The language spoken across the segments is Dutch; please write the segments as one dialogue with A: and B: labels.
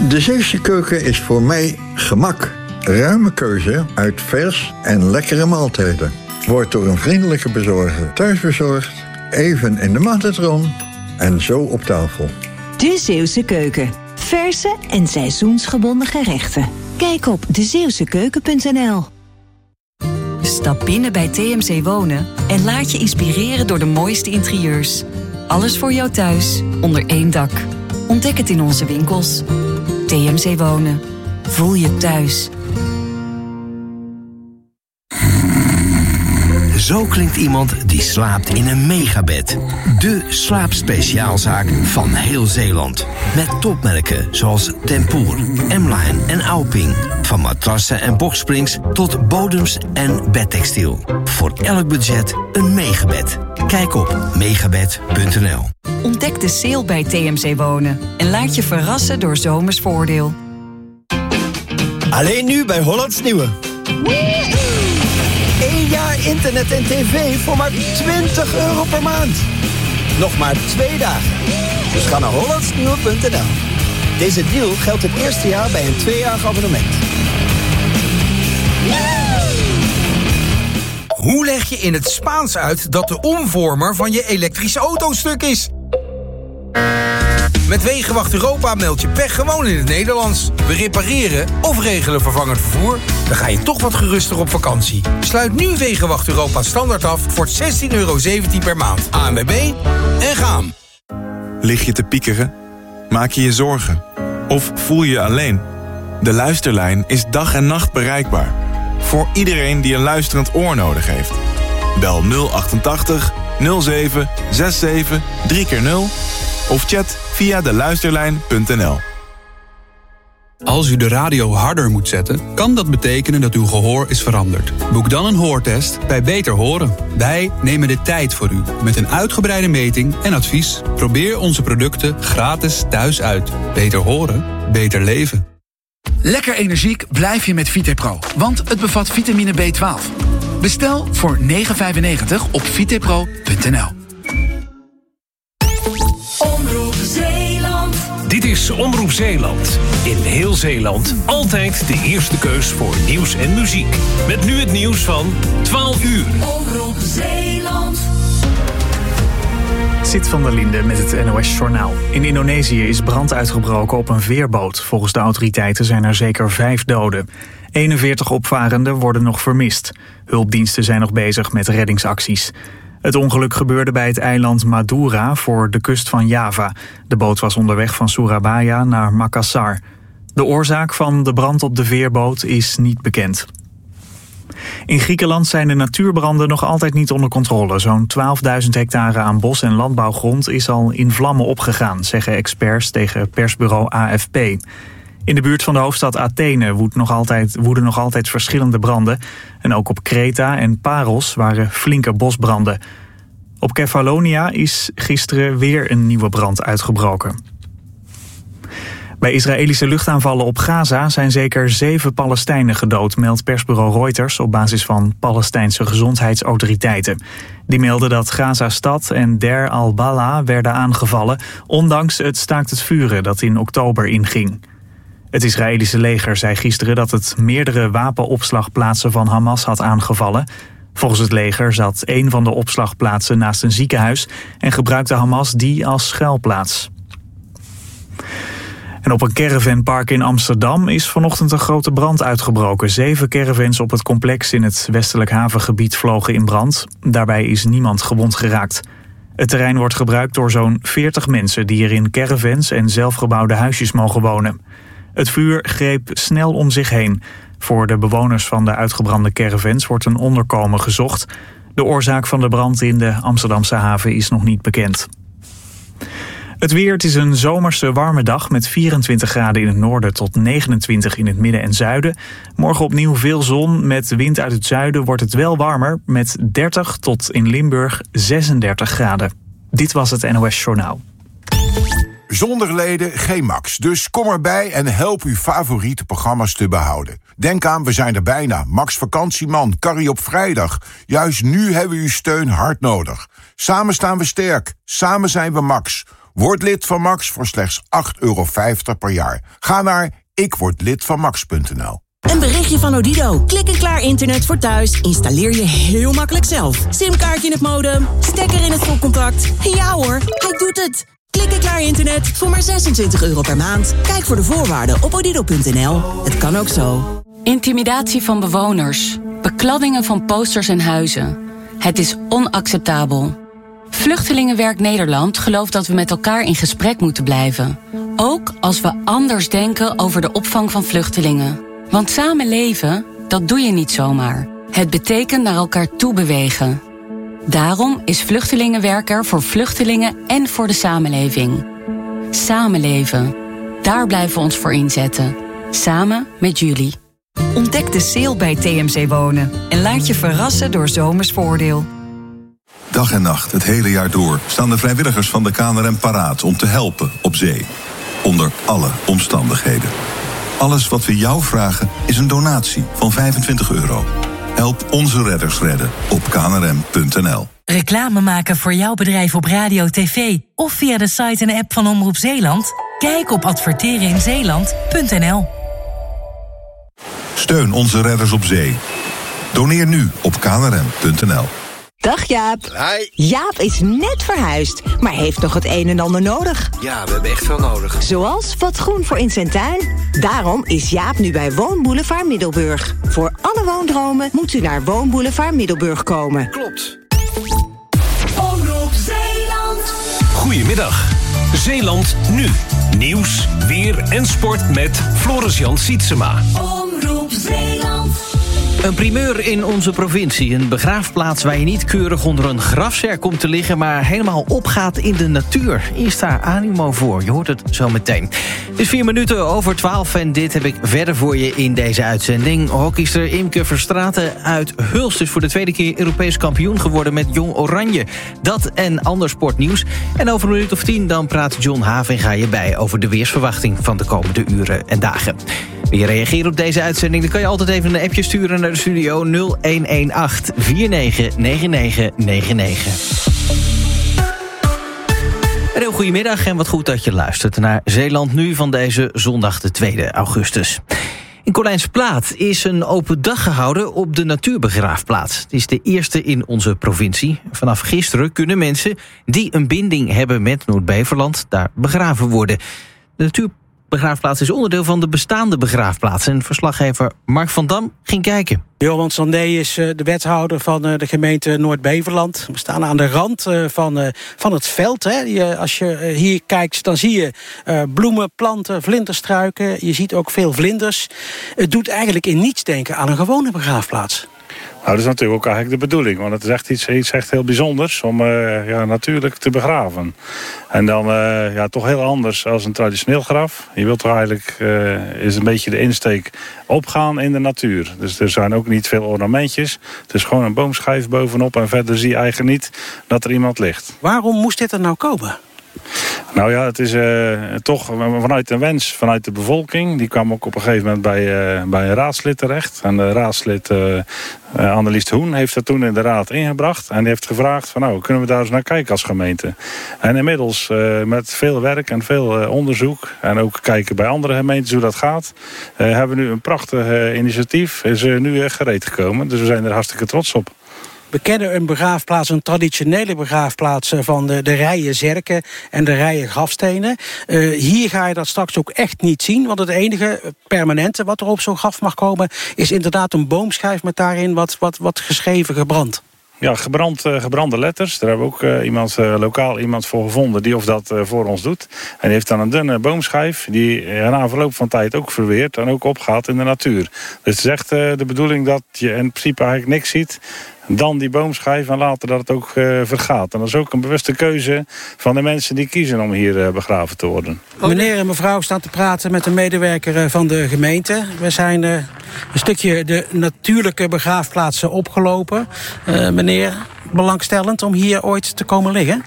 A: De Zeeuwse keuken is voor mij gemak. Ruime keuze uit vers en lekkere maaltijden. Wordt door een vriendelijke bezorger thuisbezorgd, even in de magnetron en zo op tafel.
B: De Zeeuwse keuken. Verse en seizoensgebonden gerechten. Kijk op dezeeuwsekeuken.nl.
C: Stap binnen bij TMC Wonen en laat je inspireren door de mooiste interieurs. Alles voor jou thuis, onder één dak. Ontdek het in onze winkels. TMC Wonen. Voel je thuis.
D: Zo klinkt iemand die slaapt in een megabed. De slaapspeciaalzaak van heel Zeeland. Met topmerken zoals Tempoor, M-Line en Auping. Van matrassen en boxsprings tot bodems en bedtextiel. Voor elk budget een megabed. Kijk op megabed.nl.
C: Ontdek de sale bij TMC Wonen en laat je verrassen door zomers voordeel.
E: Alleen nu bij Hollands Nieuwe. 1 jaar internet en tv voor maar €20 per maand. Nog maar 2 dagen. Dus ga naar hollandsnieuwe.nl. Deze deal geldt het eerste jaar bij een 2-jarig abonnement.
F: Hoe leg je in het Spaans uit dat de omvormer van je elektrische auto stuk is? Met Wegenwacht Europa meld je pech gewoon in het Nederlands. We repareren of regelen vervangend vervoer. Dan ga je toch wat geruster op vakantie. Sluit nu Wegenwacht Europa standaard af voor €16,17 per maand. ANWB en gaan.
G: Lig je te piekeren? Maak je je zorgen? Of voel je je alleen? De Luisterlijn is dag en nacht bereikbaar. Voor iedereen die een luisterend oor nodig heeft. Bel 088 07 67 3x0 of chat via deluisterlijn.nl.
H: Als u de radio harder moet zetten, kan dat betekenen dat uw gehoor is veranderd. Boek dan een hoortest bij Beter Horen. Wij nemen de tijd voor u met een uitgebreide meting en advies. Probeer onze producten gratis thuis uit. Beter horen, beter leven.
I: Lekker energiek blijf je met VitePro, want het bevat vitamine B12. Bestel voor €9,95 op vitepro.nl.
J: Omroep Zeeland.
K: Dit is Omroep Zeeland. In heel Zeeland altijd de eerste keus voor nieuws en muziek. Met nu het nieuws van 12 uur.
J: Omroep Zeeland.
L: Zit van der Linde met het NOS-journaal. In Indonesië is brand uitgebroken op een veerboot. Volgens de autoriteiten zijn er zeker 5 doden. 41 opvarenden worden nog vermist. Hulpdiensten zijn nog bezig met reddingsacties. Het ongeluk gebeurde bij het eiland Madura voor de kust van Java. De boot was onderweg van Surabaya naar Makassar. De oorzaak van de brand op de veerboot is niet bekend. In Griekenland zijn de natuurbranden nog altijd niet onder controle. Zo'n 12.000 hectare aan bos- en landbouwgrond is al in vlammen opgegaan, zeggen experts tegen persbureau AFP. In de buurt van de hoofdstad Athene woeden nog altijd verschillende branden. En ook op Kreta en Paros waren flinke bosbranden. Op Kefalonia is gisteren weer een nieuwe brand uitgebroken. Bij Israëlische luchtaanvallen op Gaza zijn zeker 7 Palestijnen gedood, meldt persbureau Reuters op basis van Palestijnse gezondheidsautoriteiten. Die melden dat Gaza-stad en Der al-Bala werden aangevallen, ondanks het staakt het vuren dat in oktober inging. Het Israëlische leger zei gisteren dat het meerdere wapenopslagplaatsen van Hamas had aangevallen. Volgens het leger zat een van de opslagplaatsen naast een ziekenhuis en gebruikte Hamas die als schuilplaats. En op een caravanpark in Amsterdam is vanochtend een grote brand uitgebroken. 7 caravans op het complex in het westelijk havengebied vlogen in brand. Daarbij is niemand gewond geraakt. Het terrein wordt gebruikt door zo'n 40 mensen die er in caravans en zelfgebouwde huisjes mogen wonen. Het vuur greep snel om zich heen. Voor de bewoners van de uitgebrande caravans wordt een onderkomen gezocht. De oorzaak van de brand in de Amsterdamse haven is nog niet bekend. Het weer, het is een zomerse warme dag met 24 graden in het noorden tot 29 in het midden en zuiden. Morgen opnieuw veel zon, met wind uit het zuiden wordt het wel warmer met 30 tot in Limburg 36 graden. Dit was het NOS Journaal.
M: Zonder leden geen Max, dus kom erbij en help uw favoriete programma's te behouden. Denk aan, we zijn er bijna. Max Vakantieman, Carrie op vrijdag. Juist nu hebben we uw steun hard nodig. Samen staan we sterk, samen zijn we Max. Word lid van Max voor slechts €8,50 per jaar. Ga naar ikwordlidvanmax.nl.
N: Een berichtje van Odido. Klik en klaar internet voor thuis. Installeer je heel makkelijk zelf. Simkaartje in het modem, stekker in het stopcontact. Ja hoor, hij doet het. Klik en klaar internet voor maar €26 per maand. Kijk voor de voorwaarden op odido.nl. Het kan ook zo.
C: Intimidatie van bewoners. Bekladdingen van posters en huizen. Het is onacceptabel. Vluchtelingenwerk Nederland gelooft dat we met elkaar in gesprek moeten blijven. Ook als we anders denken over de opvang van vluchtelingen. Want samen leven, dat doe je niet zomaar. Het betekent naar elkaar toe bewegen. Daarom is Vluchtelingenwerk er voor vluchtelingen en voor de samenleving. Samenleven. Daar blijven we ons voor inzetten. Samen met jullie.
B: Ontdek de sale bij TMC Wonen en laat je verrassen door zomers voordeel.
O: Dag en nacht, het hele jaar door, staan de vrijwilligers van de KNRM paraat om te helpen op zee. Onder alle omstandigheden. Alles wat we jou vragen is een donatie van €25. Help onze redders redden op knrm.nl.
P: Reclame maken voor jouw bedrijf op radio, tv of via de site en app van Omroep Zeeland? Kijk op advertereninzeeland.nl.
O: Steun onze redders op zee. Doneer nu op knrm.nl.
B: Dag Jaap.
Q: Hi.
B: Jaap is net verhuisd, maar heeft nog het een en ander nodig.
Q: Ja, we hebben echt veel nodig.
B: Zoals wat groen voor in zijn tuin. Daarom is Jaap nu bij Woonboulevard Middelburg. Voor alle woondromen moet u naar Woonboulevard Middelburg komen.
Q: Klopt.
J: Omroep Zeeland.
K: Goedemiddag. Zeeland nu. Nieuws, weer en sport met Floris-Jan Sietsema.
J: Omroep Zeeland.
R: Een primeur in onze provincie. Een begraafplaats waar je niet keurig onder een grafzerk komt te liggen, maar helemaal opgaat in de natuur. Is daar animo voor? Je hoort het zo meteen. Het is 11:04 en dit heb ik verder voor je in deze uitzending. Hockeyster Imke Verstraeten uit Hulst is voor de tweede keer Europees kampioen geworden met Jong Oranje. Dat en ander sportnieuws. En over een minuut of 10 dan praat John Havinga je bij over de weersverwachting van de komende uren en dagen. Wil je reageren op deze uitzending? Dan kan je altijd even een appje sturen naar de studio 0118 499999. Een heel goedemiddag en wat goed dat je luistert naar Zeeland Nu van deze zondag de 2 augustus. In Colijnsplaat is een open dag gehouden op de natuurbegraafplaats. Het is de eerste in onze provincie. Vanaf gisteren kunnen mensen die een binding hebben met Noord-Beverland daar begraven worden. De natuurbegraafplaats is onderdeel van de bestaande begraafplaats. En verslaggever Mark van Dam ging kijken.
S: Johan Sandé is de wethouder van de gemeente Noord-Beverland. We staan aan de rand van het veld. Hè. Als je hier kijkt, dan zie je bloemen, planten, vlinderstruiken. Je ziet ook veel vlinders. Het doet eigenlijk in niets denken aan een gewone begraafplaats.
T: Nou, dat is natuurlijk ook eigenlijk de bedoeling. Want het is echt iets echt heel bijzonders om natuurlijk te begraven. En dan toch heel anders als een traditioneel graf. Je wilt toch eigenlijk, is een beetje de insteek, opgaan in de natuur. Dus er zijn ook niet veel ornamentjes. Het is gewoon een boomschijf bovenop en verder zie je eigenlijk niet dat er iemand ligt.
S: Waarom moest dit er nou komen?
T: Nou ja, het is toch vanuit een wens vanuit de bevolking. Die kwam ook op een gegeven moment bij een raadslid terecht. En de raadslid Annelies de Hoen heeft dat toen in de raad ingebracht. En die heeft gevraagd van nou, kunnen we daar eens naar kijken als gemeente. En inmiddels met veel werk en veel onderzoek en ook kijken bij andere gemeentes hoe dat gaat, hebben we nu een prachtig initiatief. Is nu gereed gekomen. Dus we zijn er hartstikke trots op.
S: We kennen een begraafplaats, een traditionele begraafplaats van de rijen zerken en de rijen grafstenen. Hier ga je dat straks ook echt niet zien, want het enige permanente wat er op zo'n graf mag komen is inderdaad een boomschijf met daarin wat geschreven, gebrand.
T: Ja, gebrande letters. Daar hebben we ook lokaal iemand voor gevonden die of dat voor ons doet. En die heeft dan een dunne boomschijf die na verloop van tijd ook verweert en ook opgaat in de natuur. Dus het is echt de bedoeling dat je in principe eigenlijk niks ziet dan die boomschijf en later dat het ook vergaat. En dat is ook een bewuste keuze van de mensen die kiezen om hier begraven te worden.
S: Meneer en mevrouw staan te praten met een medewerker van de gemeente. We zijn een stukje de natuurlijke begraafplaatsen opgelopen. Meneer, belangstellend om hier ooit te komen liggen?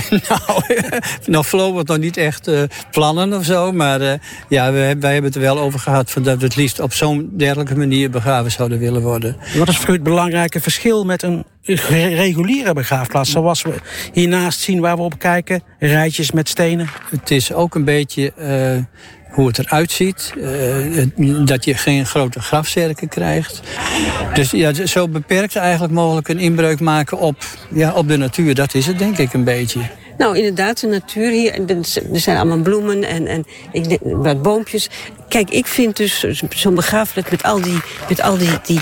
U: Nou, voorlopig nog niet echt plannen of zo. Maar wij hebben het er wel over gehad dat we het liefst op zo'n dergelijke manier begraven zouden willen worden.
S: Wat is voor u het belangrijke verschil met een reguliere begraafplaats, zoals we hiernaast zien waar we op kijken. Rijtjes met stenen.
U: Het is ook een beetje hoe het eruit ziet. Dat je geen grote grafzerken krijgt. Dus ja, zo beperkt eigenlijk mogelijk een inbreuk maken op de natuur. Dat is het denk ik een beetje.
Q: Nou, inderdaad, de natuur hier. Er zijn allemaal bloemen en wat boompjes. Kijk, ik vind dus zo'n begraafplaats met al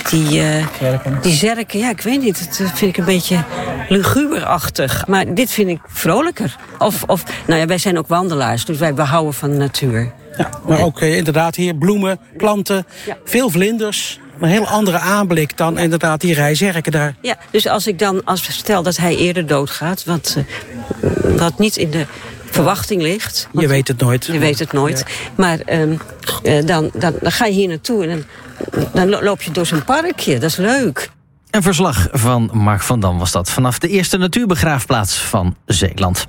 Q: die zerken. Ja, ik weet niet. Dat vind ik een beetje luguberachtig. Maar dit vind ik vrolijker. Nou ja, wij zijn ook wandelaars, dus wij behouden van de natuur.
S: Ja, maar ook inderdaad hier bloemen, planten, veel vlinders. Een heel andere aanblik dan inderdaad die rij zerken daar.
Q: Ja, dus stel dat hij eerder doodgaat, wat niet in de verwachting ligt.
S: Je weet het nooit.
Q: Je weet het nooit. Ja. Maar dan ga je hier naartoe en dan loop je door zo'n parkje. Dat is leuk.
R: Een verslag van Mark van Dam was dat vanaf de eerste natuurbegraafplaats van Zeeland.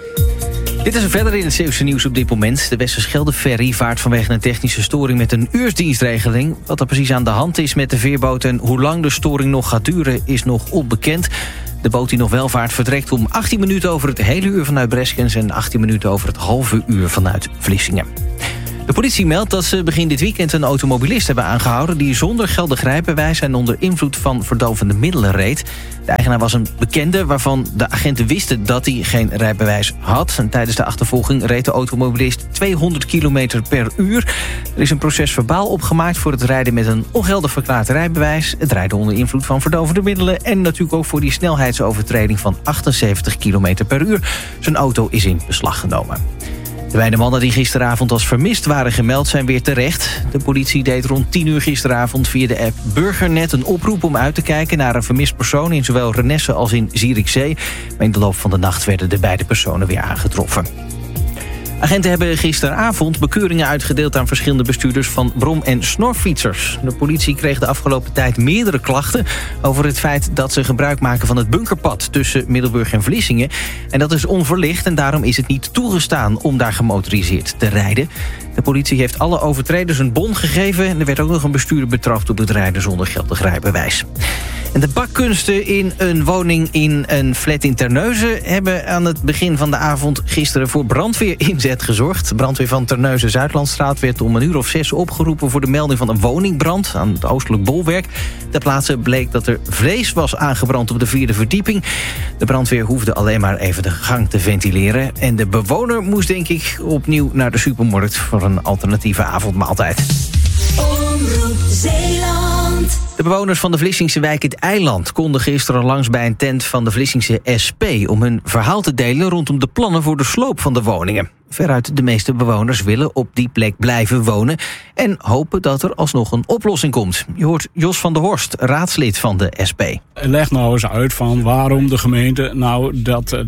R: Dit is er verder in het Zeeuwse nieuws op dit moment. De Westerschelde-ferry vaart vanwege een technische storing met een uursdienstregeling. Wat er precies aan de hand is met de veerboot en hoe lang de storing nog gaat duren is nog onbekend. De boot die nog wel vaart vertrekt om 18 minuten over het hele uur vanuit Breskens en 18 minuten over het halve uur vanuit Vlissingen. De politie meldt dat ze begin dit weekend een automobilist hebben aangehouden die zonder geldig rijbewijs en onder invloed van verdovende middelen reed. De eigenaar was een bekende waarvan de agenten wisten dat hij geen rijbewijs had. En tijdens de achtervolging reed de automobilist 200 km per uur. Er is een procesverbaal opgemaakt voor het rijden met een ongeldig verklaard rijbewijs, het rijden onder invloed van verdovende middelen en natuurlijk ook voor die snelheidsovertreding van 78 km per uur. Zijn auto is in beslag genomen. De beide mannen die gisteravond als vermist waren gemeld zijn weer terecht. De politie deed rond 10 uur gisteravond via de app Burgernet een oproep om uit te kijken naar een vermist persoon in zowel Renesse als in Zierikzee. Maar in de loop van de nacht werden de beide personen weer aangetroffen. Agenten hebben gisteravond bekeuringen uitgedeeld aan verschillende bestuurders van brom- en snorfietsers. De politie kreeg de afgelopen tijd meerdere klachten over het feit dat ze gebruik maken van het bunkerpad tussen Middelburg en Vlissingen. En dat is onverlicht en daarom is het niet toegestaan om daar gemotoriseerd te rijden. De politie heeft alle overtreders een bon gegeven en er werd ook nog een bestuurder betrapt op het rijden zonder geldig rijbewijs. En de bakkunsten in een woning in een flat in Terneuzen hebben aan het begin van de avond gisteren voor brandweerinzet gezorgd. De brandweer van Terneuzen-Zuidlandstraat werd om 6:00 opgeroepen voor de melding van een woningbrand aan het oostelijk bolwerk. Ter plaatse bleek dat er vlees was aangebrand op de 4e verdieping. De brandweer hoefde alleen maar even de gang te ventileren. En de bewoner moest denk ik opnieuw naar de supermarkt voor een alternatieve avondmaaltijd.
J: Omroep Zeeland.
R: De bewoners van de Vlissingse wijk Het Eiland konden gisteren langs bij een tent van de Vlissingse SP om hun verhaal te delen rondom de plannen voor de sloop van de woningen. Veruit de meeste bewoners willen op die plek blijven wonen en hopen dat er alsnog een oplossing komt. Je hoort Jos van der Horst, raadslid van de SP.
V: Leg nou eens uit van waarom de gemeente nou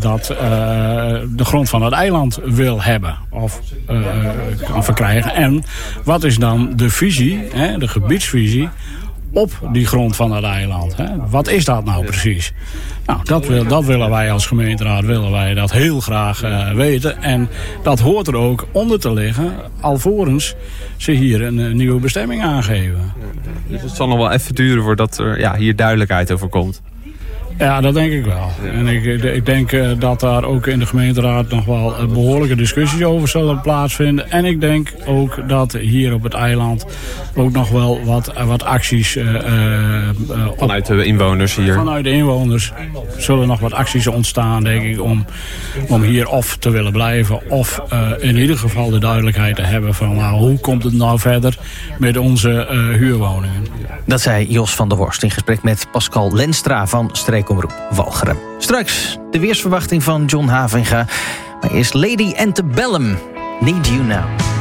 V: de grond van het eiland wil hebben of kan verkrijgen. En wat is dan de visie, de gebiedsvisie op die grond van het eiland. Wat is dat nou precies? Nou, dat willen wij als gemeenteraad dat heel graag weten. En dat hoort er ook onder te liggen, alvorens ze hier een nieuwe bestemming aangeven.
W: Dus het zal nog wel even duren voordat er hier duidelijkheid over komt.
V: Ja, dat denk ik wel. En ik denk dat daar ook in de gemeenteraad nog wel behoorlijke discussies over zullen plaatsvinden. En ik denk ook dat hier op het eiland ook nog wel wat acties...
W: vanuit de inwoners hier.
V: Vanuit de inwoners zullen nog wat acties ontstaan, denk ik, om hier of te willen blijven of in ieder geval de duidelijkheid te hebben van hoe komt het nou verder met onze huurwoningen.
R: Dat zei Jos van der Horst in gesprek met Pascal Lenstra van Streekomroep Walcheren. Straks de weersverwachting van John Havinga. Maar eerst Lady Antebellum, Need You Now.